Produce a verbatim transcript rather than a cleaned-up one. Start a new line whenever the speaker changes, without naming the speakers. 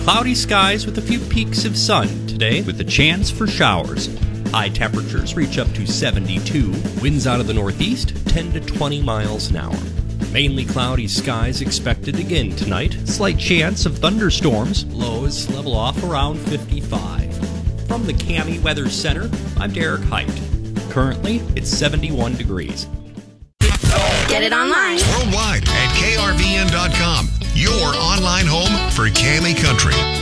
Cloudy skies with a few peaks of sun today with a chance for showers. High temperatures reach up to seventy-two. Winds out of the northeast, ten to twenty miles an hour. Mainly cloudy skies expected again tonight. Slight chance of thunderstorms. Lows level off around fifty-five. From the Cami Weather Center, I'm Derek Height. Currently, it's seventy-one degrees.
Get it online.
Worldwide at K R V N dot com. Your online home for Cami Country.